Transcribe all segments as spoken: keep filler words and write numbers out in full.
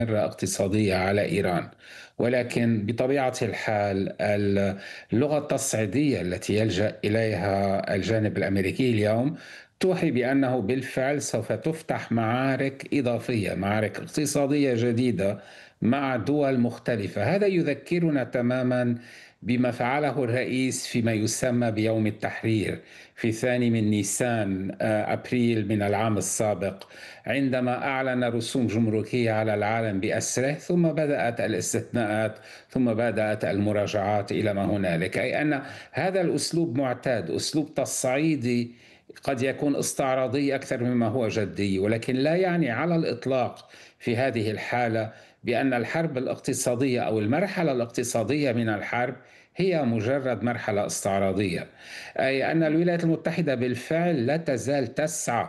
اقتصادية على إيران، ولكن بطبيعة الحال اللغة التصعيدية التي يلجأ إليها الجانب الأمريكي اليوم توحي بأنه بالفعل سوف تفتح معارك إضافية، معارك اقتصادية جديدة مع دول مختلفة. هذا يذكرنا تماما بما فعله الرئيس فيما يسمى بيوم التحرير في الثاني من نيسان آه، أبريل من العام السابق، عندما أعلن رسوم جمركية على العالم بأسره، ثم بدأت الاستثناءات، ثم بدأت المراجعات إلى ما هنالك. أي أن هذا الأسلوب معتاد، أسلوب تصعيدي قد يكون استعراضي أكثر مما هو جدي، ولكن لا يعني على الإطلاق في هذه الحالة بأن الحرب الاقتصادية أو المرحلة الاقتصادية من الحرب هي مجرد مرحلة استعراضية. أي أن الولايات المتحدة بالفعل لا تزال تسعى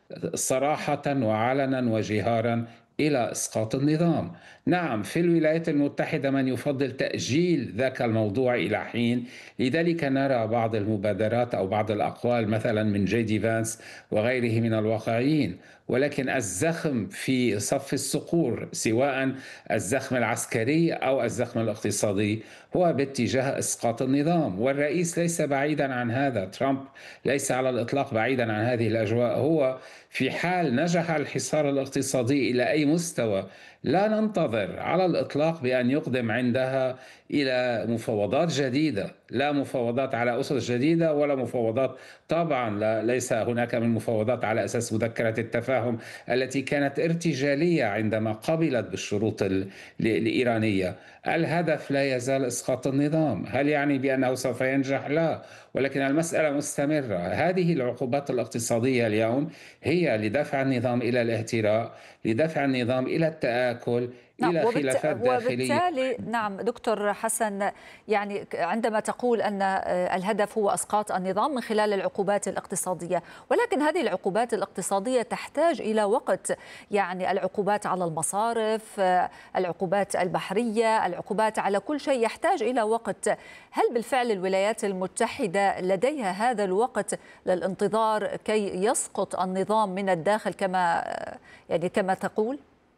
صراحة وعلنا وجهارا إلى إسقاط النظام. نعم، في الولايات المتحدة من يفضل تأجيل ذاك الموضوع إلى حين، لذلك نرى بعض المبادرات أو بعض الأقوال مثلا من جي دي فانس وغيره من الواقعيين، ولكن الزخم في صف الصقور، سواء الزخم العسكري أو الزخم الاقتصادي، هو باتجاه إسقاط النظام. والرئيس ليس بعيدا عن هذا، ترامب ليس على الإطلاق بعيدا عن هذه الأجواء. هو في حال نجح الحصار الاقتصادي إلى أي مستوى، لا ننتظر على الإطلاق بأن يقدم عندها إلى مفاوضات جديدة، لا مفاوضات على أسس جديدة ولا مفاوضات، طبعا لا، ليس هناك من مفاوضات على أساس مذكرة التفاهم التي كانت ارتجالية عندما قبلت بالشروط ال- الإيرانية. الهدف لا يزال إسقاط النظام. هل يعني بأنه سوف ينجح؟ لا، ولكن المسألة مستمرة. هذه العقوبات الاقتصادية اليوم هي لدفع النظام إلى الاهتراء، لدفع النظام إلى التآكل، نعم، إلى وبالت... خلافات داخلية. وبالتالي نعم دكتور حسن، يعني عندما تقول أن آه، الهدف هو إسقاط النظام من خلال العقوبات الاقتصادية، ولكن هذه العقوبات الاقتصادية تحتاج إلى وقت. يعني العقوبات على المصارف، آه، العقوبات البحرية، العقوبات على كل شيء يحتاج إلى وقت. هل بالفعل الولايات المتحدة لديها هذا الوقت للانتظار كي يسقط النظام من الداخل كما آه، يعني كما تقول؟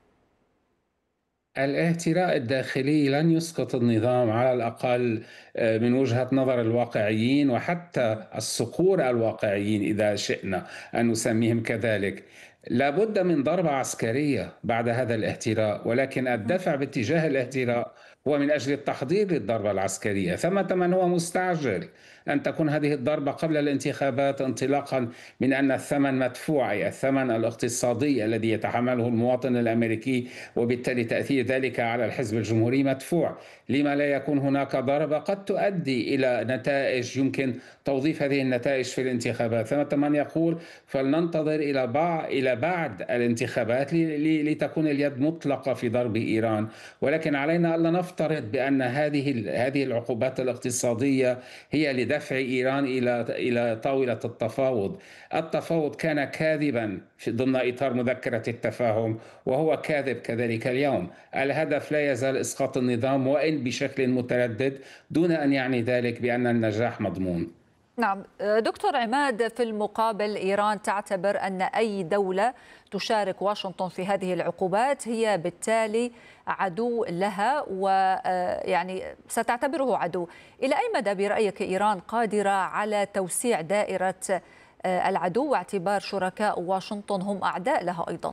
الاهتراء الداخلي لن يسقط النظام على الأقل، آه، من وجهة نظر الواقعيين وحتى الصقور الواقعيين إذا شئنا أن نسميهم كذلك. لابد من ضربة عسكرية بعد هذا الاهتراء، ولكن الدفع باتجاه الاهتراء هو من أجل التحضير للضربة العسكرية. ثمة من هو مستعجل أن تكون هذه الضربة قبل الانتخابات، انطلاقا من أن الثمن مدفوع، أي الثمن الاقتصادي الذي يتحمله المواطن الأمريكي، وبالتالي تأثير ذلك على الحزب الجمهوري مدفوع. لما لا يكون هناك ضربة قد تؤدي إلى نتائج يمكن توظيف هذه النتائج في الانتخابات؟ ثمة من يقول فلننتظر إلى بعد إلى بعد الانتخابات لتكون اليد مطلقة في ضرب إيران. ولكن علينا ألا نفترض بأن هذه هذه العقوبات الاقتصادية هي لدفع إيران إلى إلى طاولة التفاوض. التفاوض كان كاذبا في ضمن إطار مذكرة التفاهم، وهو كاذب كذلك اليوم. الهدف لا يزال إسقاط النظام، وإن بشكل متردد، دون أن يعني ذلك بأن النجاح مضمون. نعم دكتور عماد، في المقابل إيران تعتبر أن أي دولة تشارك واشنطن في هذه العقوبات هي بالتالي عدو لها، ويعني ستعتبره عدو. إلى أي مدى برأيك إيران قادرة على توسيع دائرة العدو، واعتبار شركاء واشنطن هم أعداء لها أيضا؟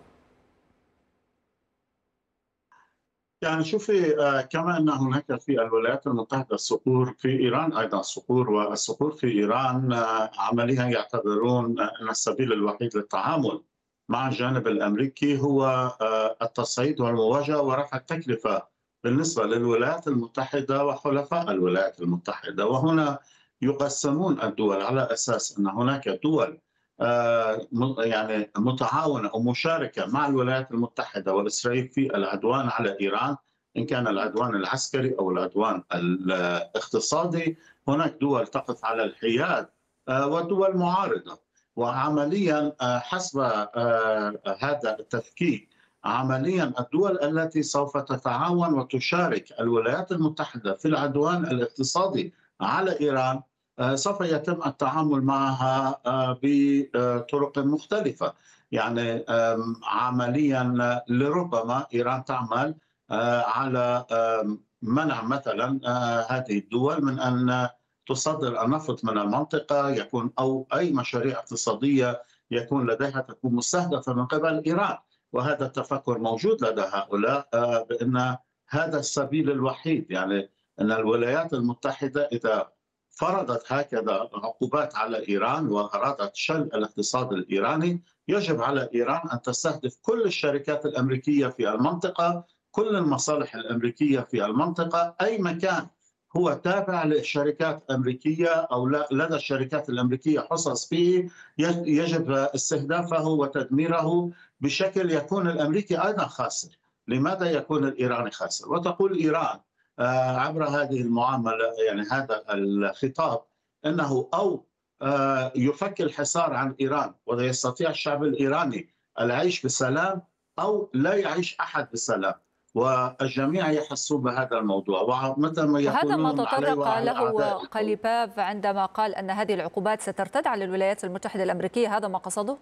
يعني شوفي، آه، كما أن هناك في الولايات المتحدة صقور، في إيران أيضا صقور، والصقور في إيران آه، عمليا يعتبرون أن السبيل الوحيد للتعامل مع الجانب الأمريكي هو آه، التصعيد والمواجهة ورفع التكلفة بالنسبة للولايات المتحدة وحلفاء الولايات المتحدة. وهنا يقسمون الدول على أساس أن هناك دول آه، م- يعني متعاونة أو مشاركة مع الولايات المتحدة وإسرائيل في العدوان على إيران، إن كان العدوان العسكري أو العدوان الاقتصادي. هناك دول تقف على الحياد آه، ودول معارضة. وعمليا آه، حسب آه، هذا التفكيك، عمليا الدول التي سوف تتعاون وتشارك الولايات المتحدة في العدوان الاقتصادي على إيران آه، سوف يتم التعامل معها آه، بطرق مختلفة. يعني عمليا لربما إيران تعمل على منع مثلا هذه الدول من أن تصدر النفط من المنطقة، يكون أو أي مشاريع اقتصادية يكون لديها تكون مستهدفة من قبل إيران. وهذا التفكر موجود لدى هؤلاء بأن هذا السبيل الوحيد، يعني أن الولايات المتحدة إذا فرضت هكذا عقوبات على إيران وأرادت شل الاقتصاد الإيراني، يجب على إيران أن تستهدف كل الشركات الأمريكية في المنطقة، كل المصالح الأمريكية في المنطقة، أي مكان هو تابع لشركات أمريكية أو لدى الشركات الأمريكية حصص فيه يجب استهدافه وتدميره بشكل يكون الأمريكي أيضا خاسر. لماذا يكون الإيراني خاسر؟ وتقول إيران عبر هذه المعاملة، يعني هذا الخطاب، أنه أو يفك الحصار عن إيران ويستطيع الشعب الإيراني العيش بسلام، أو لا يعيش أحد بسلام، والجميع يحسون بهذا الموضوع. ومثل ما هذا ما يقولون تطرق له قليباف عندما قال أن هذه العقوبات سترتد على الولايات المتحدة الأمريكية، هذا ما قصده؟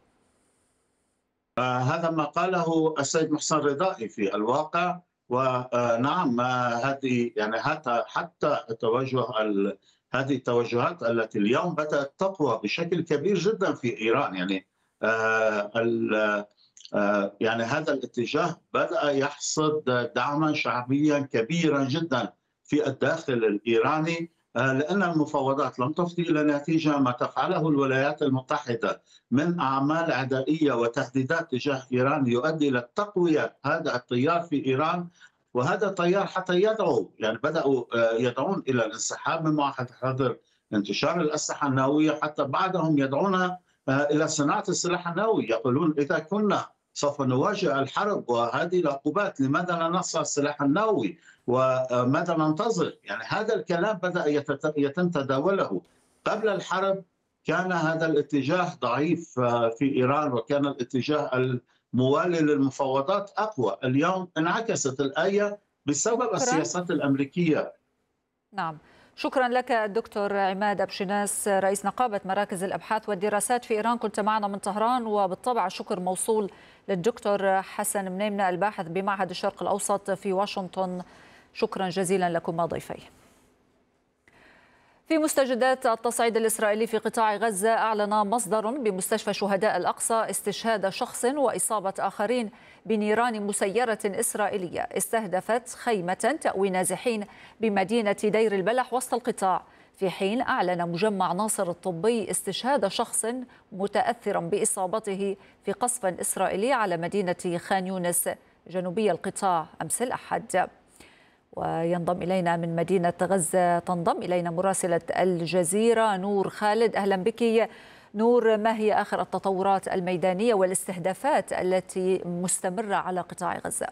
آه هذا ما قاله السيد محسن رضائي في الواقع. ونعم هذه يعني حتى حتى توجه هذه التوجهات التي اليوم بدأت تقوى بشكل كبير جدا في إيران، يعني آه آه يعني هذا الاتجاه بدأ يحصد دعما شعبيا كبيرا جدا في الداخل الإيراني، آه لأن المفاوضات لم تفضي إلى نتيجة. ما تفعله الولايات المتحدة من أعمال عدائية وتهديدات تجاه إيران يؤدي إلى تقوية هذا التيار في إيران، وهذا التيار حتى يدعو، يعني بدأوا يدعون إلى الانسحاب من معاهدة حظر انتشار الأسلحة النووية، حتى بعضهم يدعون إلى صناعة السلاح النووي. يقولون إذا كنا سوف نواجه الحرب وهذه العقوبات لماذا لا نصنع السلاح النووي وماذا ننتظر؟ يعني هذا الكلام بدأ يتم تداوله. قبل الحرب كان هذا الاتجاه ضعيف في إيران، وكان الاتجاه الموالي للمفاوضات أقوى. اليوم انعكست الآية بسبب السياسات الأمريكية. نعم، شكرا لك الدكتور عماد أبشناس، رئيس نقابة مراكز الأبحاث والدراسات في إيران، كنت معنا من طهران. وبالطبع الشكر موصول للدكتور حسن منيمنة الباحث بمعهد الشرق الأوسط في واشنطن. شكرا جزيلا لكم ضيفي. في مستجدات التصعيد الإسرائيلي في قطاع غزة، أعلن مصدر بمستشفى شهداء الأقصى استشهاد شخص وإصابة آخرين بنيران مسيرة إسرائيلية استهدفت خيمة تأوي نازحين بمدينة دير البلح وسط القطاع، في حين أعلن مجمع ناصر الطبي استشهاد شخص متأثرا بإصابته في قصف إسرائيلي على مدينة خان يونس جنوبي القطاع أمس الأحد. وينضم إلينا من مدينة غزة تنضم إلينا مراسلة الجزيرة نور خالد. أهلا بك نور، ما هي آخر التطورات الميدانية والاستهدافات التي مستمرة على قطاع غزة؟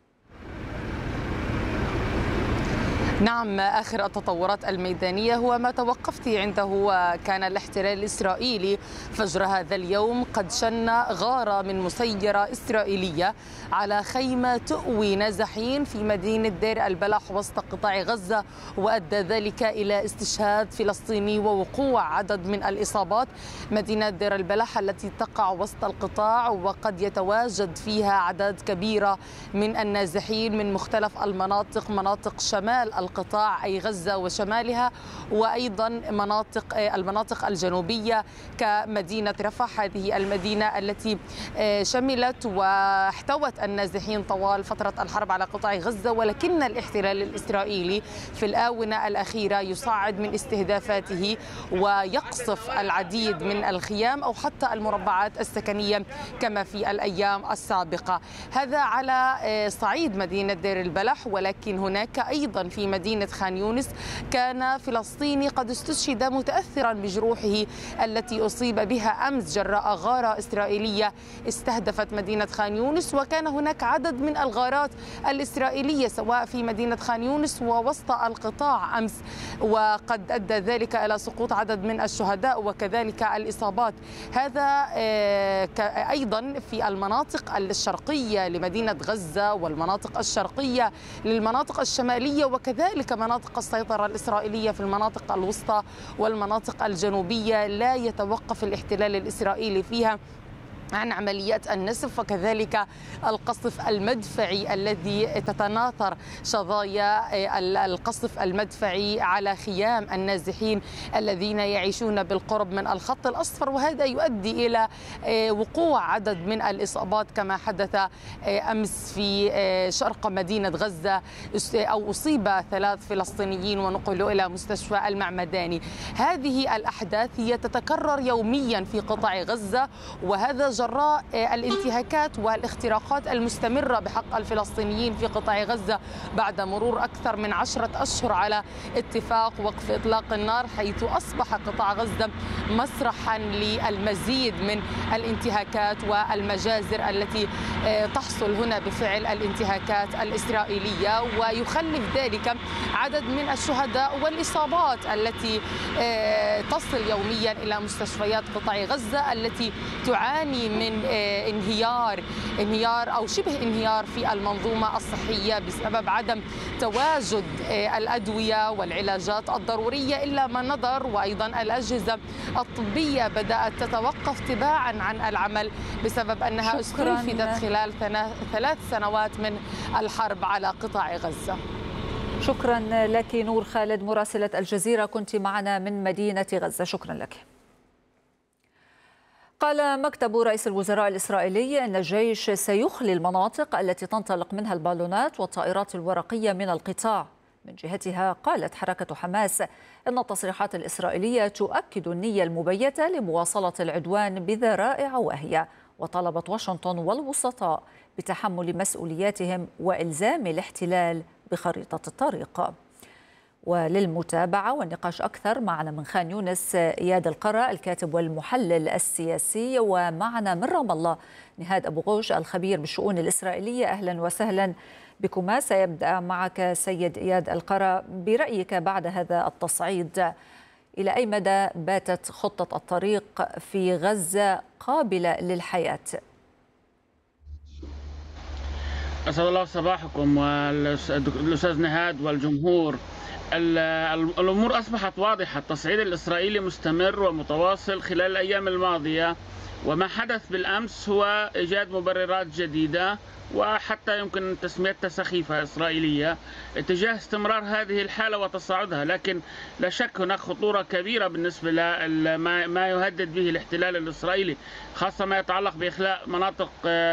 نعم، آخر التطورات الميدانية هو ما توقفت عنده. كان الاحتلال الإسرائيلي فجر هذا اليوم قد شن غارة من مسيرة إسرائيلية على خيمة تؤوي نازحين في مدينة دير البلح وسط قطاع غزة، وأدى ذلك إلى استشهاد فلسطيني ووقوع عدد من الإصابات. مدينة دير البلح التي تقع وسط القطاع وقد يتواجد فيها عدد كبيرة من النازحين من مختلف المناطق، مناطق شمال القطاع أي غزة وشمالها، وأيضا مناطق المناطق الجنوبية كمدينة رفح، هذه المدينة التي شملت واحتوت النازحين طوال فترة الحرب على قطاع غزة. ولكن الاحتلال الإسرائيلي في الآونة الأخيرة يصعد من استهدافاته ويقصف العديد من الخيام أو حتى المربعات السكنية كما في الأيام السابقة. هذا على صعيد مدينة دير البلح، ولكن هناك أيضا في مدينة خان يونس كان فلسطيني قد استشهد متأثرا بجروحه التي أصيب بها أمس جراء غارة إسرائيلية استهدفت مدينة خان يونس. وكان هناك عدد من الغارات الإسرائيلية سواء في مدينة خان يونس ووسط القطاع أمس، وقد أدى ذلك إلى سقوط عدد من الشهداء وكذلك الإصابات. هذا أيضا في المناطق الشرقية لمدينة غزة والمناطق الشرقية للمناطق الشمالية، وكذلك مناطق السيطرة الإسرائيلية في المناطق الوسطى والمناطق الجنوبية لا يتوقف الاحتلال الإسرائيلي فيها عن عمليات النسف وكذلك القصف المدفعي الذي تتناثر شظايا القصف المدفعي على خيام النازحين الذين يعيشون بالقرب من الخط الأصفر، وهذا يؤدي إلى وقوع عدد من الإصابات كما حدث أمس في شرق مدينة غزة، أو أصيب ثلاث فلسطينيين ونقلوا إلى مستشفى المعمداني. هذه الأحداث هي تتكرر يوميا في قطاع غزة، وهذا جراء الانتهاكات والاختراقات المستمرة بحق الفلسطينيين في قطاع غزة بعد مرور أكثر من عشرة أشهر على اتفاق وقف إطلاق النار، حيث أصبح قطاع غزة مسرحا للمزيد من الانتهاكات والمجازر التي تحصل هنا بفعل الانتهاكات الإسرائيلية، ويخلف ذلك عدد من الشهداء والإصابات التي تصل يوميا إلى مستشفيات قطاع غزة التي تعاني من انهيار انهيار أو شبه انهيار في المنظومة الصحية بسبب عدم تواجد الأدوية والعلاجات الضرورية إلا ما نظر، وأيضا الأجهزة الطبية بدأت تتوقف تباعا عن العمل بسبب أنها استنفذت خلال ثلاث سنوات من الحرب على قطاع غزة. شكرا لك نور خالد مراسلة الجزيرة، كنت معنا من مدينة غزة، شكرا لك. قال مكتب رئيس الوزراء الإسرائيلي أن الجيش سيخلي المناطق التي تنطلق منها البالونات والطائرات الورقية من القطاع. من جهتها قالت حركة حماس أن التصريحات الإسرائيلية تؤكد النية المبيتة لمواصلة العدوان بذرائع واهية، وطلبت واشنطن والوسطاء بتحمل مسؤولياتهم وإلزام الاحتلال بخريطة الطريق. وللمتابعة والنقاش أكثر معنا من خان يونس إياد القرا الكاتب والمحلل السياسي، ومعنا من رام الله نهاد أبو غوش الخبير بالشؤون الإسرائيلية. أهلا وسهلا بكما. سيبدأ معك سيد إياد القرا، برأيك بعد هذا التصعيد إلى أي مدى باتت خطة الطريق في غزة قابلة للحياة؟ أسعد الله صباحكم والأستاذ نهاد والجمهور. الأمور أصبحت واضحة، التصعيد الإسرائيلي مستمر ومتواصل خلال الأيام الماضية، وما حدث بالأمس هو إيجاد مبررات جديدة وحتى يمكن تسميتها سخيفة إسرائيلية اتجاه استمرار هذه الحالة وتصاعدها. لكن لا شك هناك خطورة كبيرة بالنسبة لما يهدد به الاحتلال الإسرائيلي، خاصة ما يتعلق بإخلاء مناطق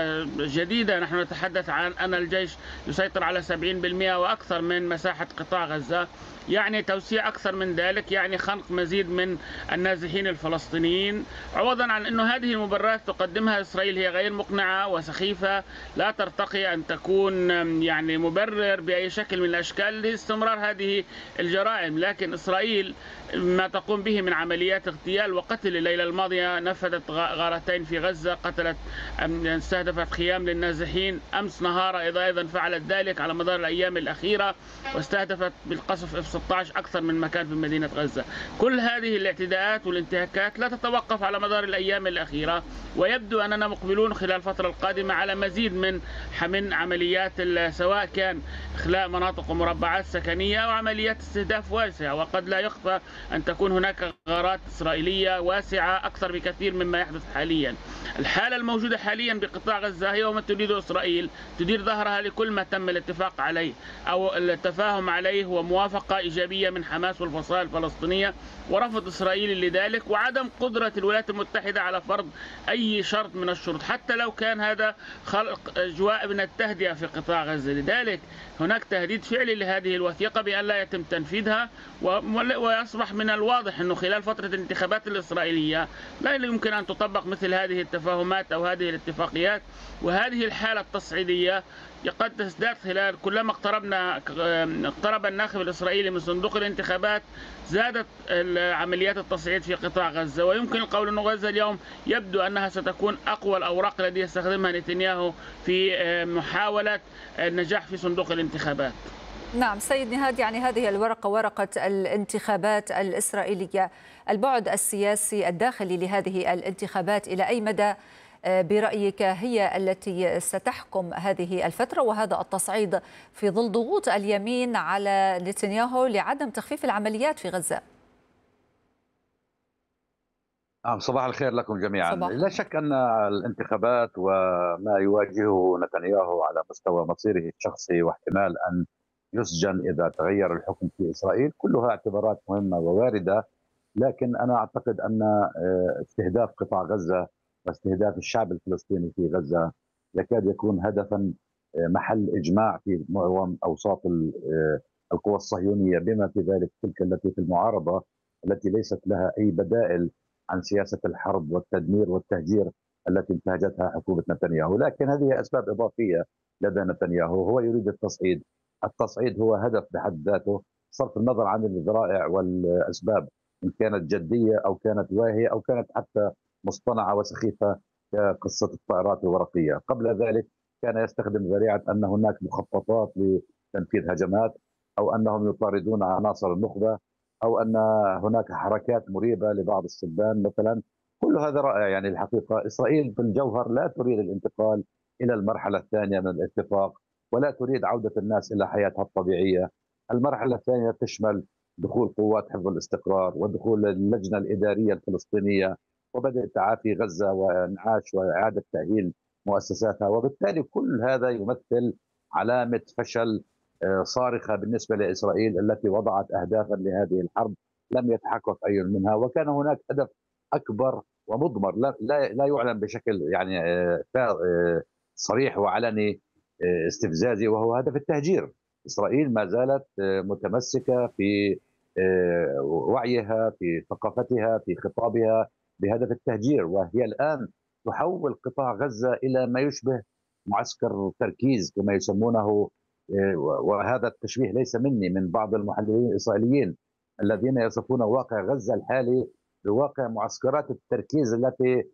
جديدة. نحن نتحدث عن أن الجيش يسيطر على سبعين بالمئة وأكثر من مساحة قطاع غزة، يعني توسيع أكثر من ذلك، يعني خنق مزيد من النازحين الفلسطينيين، عوضا عن أن هذه المبررات تقدمها إسرائيل هي غير مقنعة وسخيفة، لا ترتقي أن تكون يعني مبرر بأي شكل من الأشكال لاستمرار هذه الجرائم. لكن إسرائيل ما تقوم به من عمليات اغتيال وقتل، الليلة الماضية نفذت غارتين في غزة، قتلت استهدفت خيام للنازحين، أمس نهار أيضا فعلت ذلك على مدار الأيام الأخيرة، واستهدفت بالقصف إف ستة عشر أكثر من مكان في مدينة غزة. كل هذه الاعتداءات والانتهاكات لا تتوقف على مدار الأيام الأخيرة، ويبدو أننا مقبلون خلال الفترة القادمة على مزيد من من عمليات سواء كان إخلاء مناطق ومربعات سكنية أو عمليات استهداف واسعة. وقد لا يخفى أن تكون هناك غارات إسرائيلية واسعة أكثر بكثير مما يحدث حاليا. الحالة الموجودة حاليا بقطاع غزة هي وما تريد إسرائيل، تدير ظهرها لكل ما تم الاتفاق عليه أو التفاهم عليه، وموافقة إيجابية من حماس والفصائل الفلسطينية، ورفض إسرائيل لذلك، وعدم قدرة الولايات المتحدة على فرض أي شرط من الشروط حتى لو كان هذا خلق أجواء من التهدئة في قطاع غزة. لذلك هناك تهديد فعلي لهذه الوثيقة بأن لا يتم تنفيذها، ويصبح من الواضح أنه خلال فترة الانتخابات الإسرائيلية لا يمكن أن تطبق مثل هذه التفاهمات أو هذه الاتفاقيات. وهذه الحالة التصعيدية قد تزداد خلال كلما اقتربنا اقترب الناخب الإسرائيلي من صندوق الانتخابات، زادت عمليات التصعيد في قطاع غزة. ويمكن القول أن غزة اليوم يبدو أنها ستكون أقوى الأوراق التي يستخدمها نتنياهو في محاولة النجاح في صندوق الانتخابات. نعم سيد نهاد، يعني هذه الورقة ورقة الانتخابات الإسرائيلية، البعد السياسي الداخلي لهذه الانتخابات إلى أي مدى برأيك هي التي ستحكم هذه الفترة وهذا التصعيد في ظل ضغوط اليمين على نتنياهو لعدم تخفيف العمليات في غزة؟ نعم، صباح الخير لكم جميعا. صباح لا النور. شك أن الانتخابات وما يواجهه نتنياهو على مستوى مصيره الشخصي واحتمال أن يسجن إذا تغير الحكم في إسرائيل كلها اعتبارات مهمة وواردة. لكن أنا أعتقد أن آه، استهداف قطاع غزة واستهداف الشعب الفلسطيني في غزة يكاد يكون هدفا آه، محل إجماع في معظم أوساط ال- آه، القوى الصهيونية، بما في ذلك تلك التي في المعارضة، التي ليست لها أي بدائل عن سياسة الحرب والتدمير والتهجير التي انتهجتها حكومة نتنياهو. لكن هذه أسباب إضافية لدى نتنياهو. هو يريد التصعيد. التصعيد هو هدف بحد ذاته، صرف النظر عن الذرائع والأسباب إن كانت جدية أو كانت واهية أو كانت حتى مصطنعة وسخيفة كقصة الطائرات الورقية. قبل ذلك كان يستخدم ذريعة أن هناك مخططات لتنفيذ هجمات، أو أنهم يطاردون عناصر النخبة، أو أن هناك حركات مريبة لبعض السبان مثلا. كل هذا رائع. يعني الحقيقة إسرائيل في الجوهر لا تريد الانتقال إلى المرحلة الثانية من الاتفاق، ولا تريد عودة الناس إلى حياتها الطبيعية. المرحلة الثانية تشمل دخول قوات حفظ الاستقرار ودخول اللجنة الإدارية الفلسطينية وبدء تعافي غزة وإنعاش وإعادة تأهيل مؤسساتها. وبالتالي كل هذا يمثل علامة فشل آه، صارخة بالنسبة لإسرائيل التي وضعت أهدافا لهذه الحرب لم يتحقق أي منها. وكان هناك هدف أكبر ومضمر لا لا لا يعلن بشكل يعني آه، آه، صريح وعلني آه، استفزازي، وهو هدف التهجير. إسرائيل ما زالت آه، متمسكة في آه، وعيها، في ثقافتها، في خطابها بهدف التهجير، وهي الآن تحول قطاع غزة إلى ما يشبه معسكر تركيز كما يسمونه. آه، وهذا التشبيه ليس مني، من بعض المحللين الإسرائيليين الذين يصفون واقع غزة الحالي بواقع معسكرات التركيز التي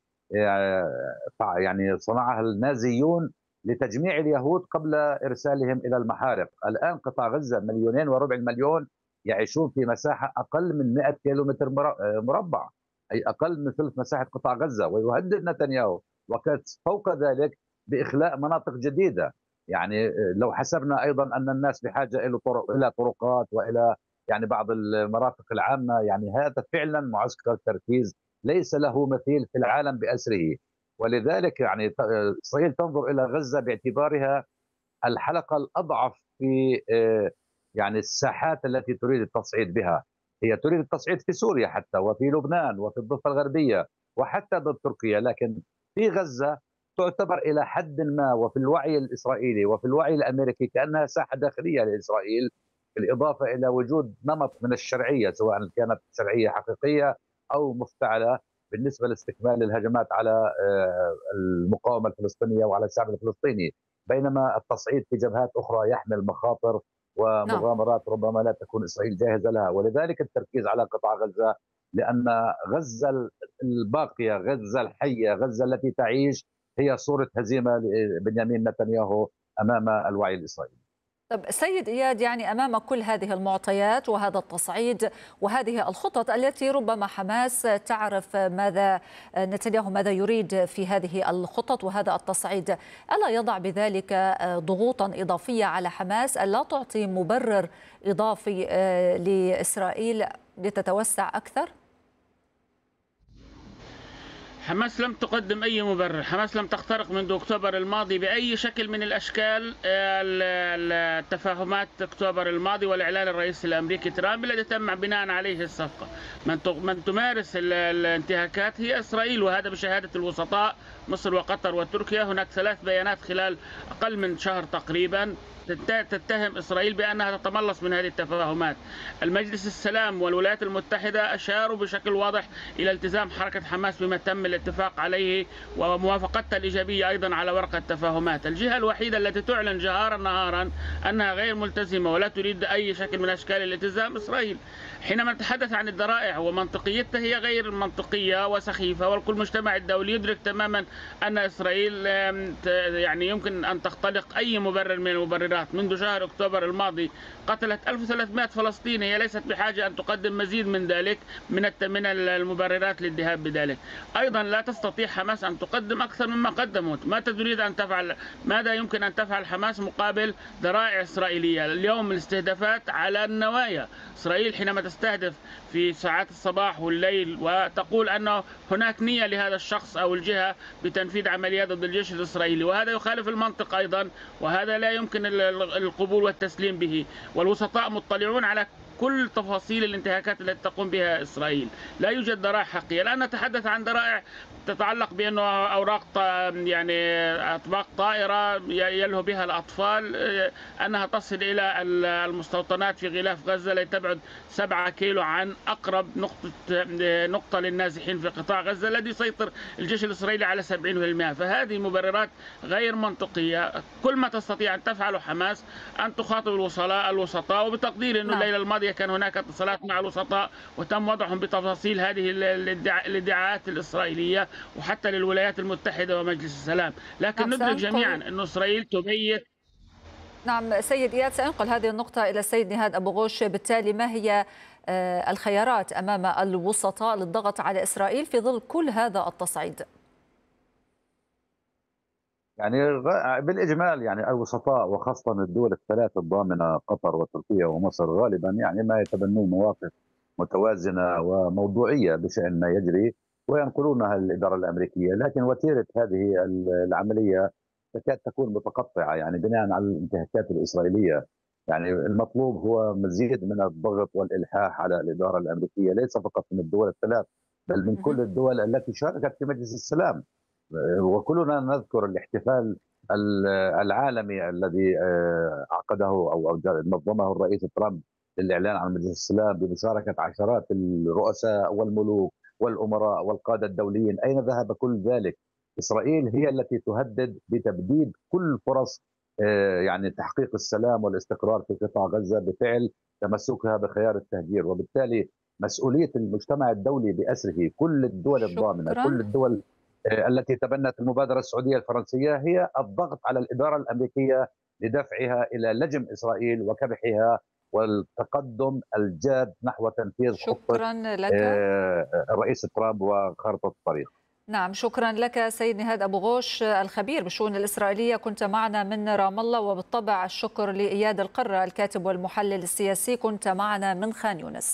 آه، يعني صنعها النازيون لتجميع اليهود قبل إرسالهم إلى المحارق. الآن قطاع غزة مليونين وربع المليون يعيشون في مساحة أقل من مئة كيلومتر مربع، أي أقل من ثلث مساحة قطاع غزة. ويهدد نتنياهو وقد فوق ذلك بإخلاء مناطق جديدة. يعني لو حسبنا أيضا أن الناس بحاجة إلى طرق إلى طرقات وإلى يعني بعض المرافق العامة، يعني هذا فعلا معسكر تركيز ليس له مثيل في العالم بأسره. ولذلك يعني إسرائيل تنظر إلى غزة باعتبارها الحلقة الأضعف في يعني الساحات التي تريد التصعيد بها. هي تريد التصعيد في سوريا حتى، وفي لبنان، وفي الضفة الغربية، وحتى ضد تركيا. لكن في غزة تعتبر إلى حد ما، وفي الوعي الإسرائيلي وفي الوعي الأمريكي، كأنها ساحة داخلية لإسرائيل، بالإضافة إلى وجود نمط من الشرعية، سواء كانت شرعية حقيقية أو مفتعلة بالنسبة لاستكمال الهجمات على المقاومة الفلسطينية وعلى الشعب الفلسطيني. بينما التصعيد في جبهات أخرى يحمل مخاطر نعم. ومغامرات ربما لا تكون إسرائيل جاهزة لها. ولذلك التركيز على قطاع غزة، لأن غزة الباقية، غزة الحية، غزة التي تعيش، هي صورة هزيمة لبنيامين نتنياهو أمام الوعي الإسرائيلي. طب سيد إياد، يعني أمام كل هذه المعطيات وهذا التصعيد وهذه الخطط التي ربما حماس تعرف ماذا نتنياهو ماذا يريد في هذه الخطط وهذا التصعيد، ألا يضع بذلك ضغوطا إضافية على حماس ألا تعطي مبرر إضافي لإسرائيل لتتوسع أكثر؟ حماس لم تقدم أي مبرر. حماس لم تخترق منذ أكتوبر الماضي بأي شكل من الأشكال التفاهمات أكتوبر الماضي والإعلان الرئيسي الأمريكي ترامب الذي تم بناء عليه الصفقة. من تمارس الانتهاكات هي إسرائيل، وهذا بشهادة الوسطاء مصر وقطر وتركيا. هناك ثلاث بيانات خلال أقل من شهر تقريبا تتهم إسرائيل بأنها تتملص من هذه التفاهمات. المجلس السلام والولايات المتحدة أشاروا بشكل واضح إلى التزام حركة حماس بما تم الاتفاق عليه وموافقتها الإيجابية أيضا على ورقة التفاهمات. الجهة الوحيدة التي تعلن جهارا نهارا أنها غير ملتزمة ولا تريد أي شكل من أشكال الالتزام إسرائيل. حينما نتحدث عن الذرائع ومنطقيتها، هي غير منطقية وسخيفة، والكل المجتمع الدولي يدرك تماما أن إسرائيل يعني يمكن أن تختلق أي مبرر من المبررات مبررات. منذ شهر أكتوبر الماضي قتلت ألف وثلاثمائة فلسطيني، هي ليست بحاجة أن تقدم مزيد من ذلك من من المبررات للذهاب بذلك. أيضا لا تستطيع حماس أن تقدم أكثر مما قدمت. ما تريد أن تفعل؟ ماذا يمكن أن تفعل حماس مقابل ذرائع إسرائيلية؟ اليوم الاستهدافات على النوايا. إسرائيل حينما تستهدف في ساعات الصباح والليل وتقول أن هناك نية لهذا الشخص أو الجهة بتنفيذ عمليات ضد الجيش الإسرائيلي، وهذا يخالف المنطق أيضا، وهذا لا يمكن القبول والتسليم به. والوسطاء مطلعون على كل تفاصيل الانتهاكات التي تقوم بها إسرائيل. لا يوجد ذرائع حقيقية. لا نتحدث عن ذرائع تتعلق بأنه أوراق يعني أطباق طائرة يلهو بها الأطفال، أنها تصل إلى المستوطنات في غلاف غزة التي تبعد سبعة كيلو عن أقرب نقطة نقطة للنازحين في قطاع غزة الذي يسيطر الجيش الإسرائيلي على سبعين بالمئة. فهذه مبررات غير منطقية. كل ما تستطيع أن تفعله حماس أن تخاطب الوصلاء الوسطاء، وبتقدير أنه الليلة الماضية كان هناك اتصالات مع الوسطاء وتم وضعهم بتفاصيل هذه الادعاءات الإسرائيلية وحتى للولايات المتحدة ومجلس السلام. لكن ندرك جميعا أن إسرائيل تبيت. نعم سيد إياد، سأنقل هذه النقطة إلى السيد نهاد أبو غوش. بالتالي ما هي الخيارات أمام الوسطاء للضغط على إسرائيل في ظل كل هذا التصعيد؟ يعني بالإجمال يعني الوسطاء وخاصة الدول الثلاث الضامنة قطر وتركيا ومصر غالبا يعني ما يتبنون مواقف متوازنة وموضوعية بشأن ما يجري وينقلونها للإدارة الأمريكية، لكن وتيرة هذه العملية تكاد تكون متقطعة يعني بناء على الانتهاكات الإسرائيلية. يعني المطلوب هو مزيد من الضغط والإلحاح على الإدارة الأمريكية، ليس فقط من الدول الثلاث بل من كل الدول التي شاركت في مجلس السلام. وكلنا نذكر الاحتفال العالمي الذي عقده أو نظمه الرئيس ترامب للإعلان عن مجلس السلام بمشاركة عشرات الرؤساء والملوك والأمراء والقادة الدوليين. أين ذهب كل ذلك؟ إسرائيل هي التي تهدد بتبديد كل فرص يعني تحقيق السلام والاستقرار في قطاع غزة بفعل تمسكها بخيار التهجير، وبالتالي مسؤولية المجتمع الدولي بأسره، كل الدول الضامنة، كل الدول التي تبنت المبادرة السعودية الفرنسية، هي الضغط على الإدارة الأمريكية لدفعها إلى لجم إسرائيل وكبحها والتقدم الجاد نحو تنفيذ شكرا لك الرئيس ترامب وخارطة الطريق. نعم شكرا لك سيد نهاد أبو غوش الخبير بالشؤون الإسرائيلية، كنت معنا من رام الله. وبالطبع الشكر لإياد القرة الكاتب والمحلل السياسي، كنت معنا من خان يونس.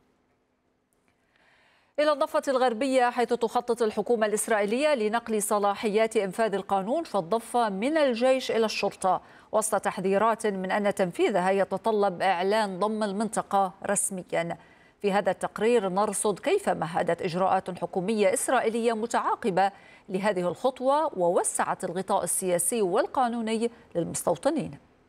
إلى الضفة الغربية حيث تخطط الحكومة الإسرائيلية لنقل صلاحيات إنفاذ القانون في الضفة من الجيش إلى الشرطة، وسط تحذيرات من أن تنفيذها يتطلب إعلان ضم المنطقة رسميا. في هذا التقرير نرصد كيف مهدت إجراءات حكومية إسرائيلية متعاقبة لهذه الخطوة ووسعت الغطاء السياسي والقانوني للمستوطنين.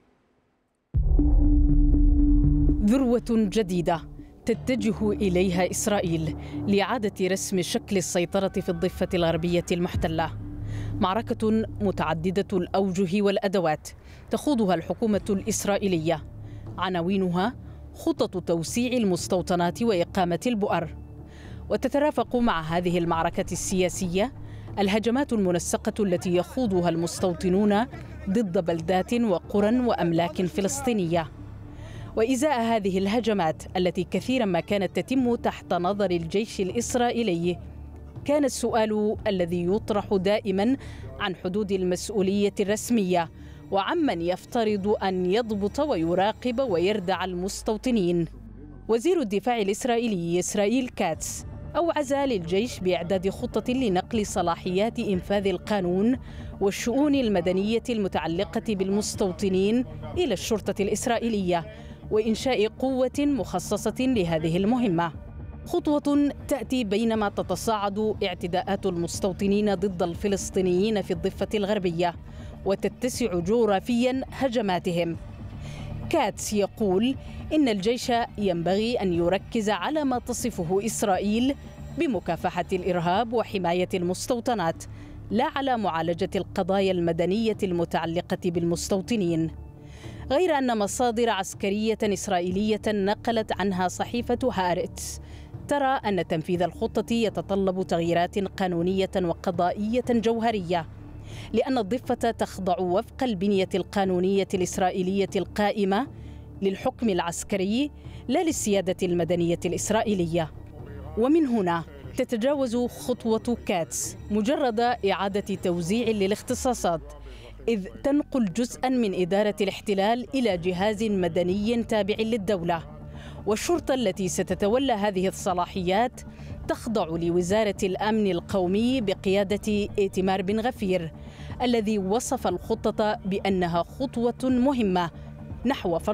ذروة جديدة تتجه إليها إسرائيل لإعادة رسم شكل السيطرة في الضفة الغربية المحتلة. معركة متعددة الأوجه والأدوات تخوضها الحكومة الإسرائيلية، عناوينها خطط توسيع المستوطنات وإقامة البؤر. وتترافق مع هذه المعركة السياسية الهجمات المنسقة التي يخوضها المستوطنون ضد بلدات وقرى وأملاك فلسطينية. وإزاء هذه الهجمات التي كثيرا ما كانت تتم تحت نظر الجيش الإسرائيلي، كان السؤال الذي يطرح دائما عن حدود المسؤولية الرسمية وعمن يفترض أن يضبط ويراقب ويردع المستوطنين. وزير الدفاع الإسرائيلي إسرائيل كاتس أوعز للجيش بإعداد خطة لنقل صلاحيات إنفاذ القانون والشؤون المدنية المتعلقة بالمستوطنين إلى الشرطة الإسرائيلية وإنشاء قوة مخصصة لهذه المهمة. خطوة تأتي بينما تتصاعد اعتداءات المستوطنين ضد الفلسطينيين في الضفة الغربية وتتسع جغرافيا هجماتهم. كاتس يقول إن الجيش ينبغي أن يركز على ما تصفه إسرائيل بمكافحة الإرهاب وحماية المستوطنات، لا على معالجة القضايا المدنية المتعلقة بالمستوطنين. غير أن مصادر عسكرية إسرائيلية نقلت عنها صحيفة هارتس ترى أن تنفيذ الخطة يتطلب تغييرات قانونية وقضائية جوهرية، لأن الضفة تخضع وفق البنية القانونية الإسرائيلية القائمة للحكم العسكري لا للسيادة المدنية الإسرائيلية. ومن هنا تتجاوز خطوة كاتس مجرد إعادة توزيع للاختصاصات، إذ تنقل جزءاً من إدارة الاحتلال إلى جهاز مدني تابع للدولة، والشرطة التي ستتولى هذه الصلاحيات تخضع لوزارة الأمن القومي بقيادة إيتمار بن غفير، الذي وصف الخطة بأنها خطوة مهمة نحو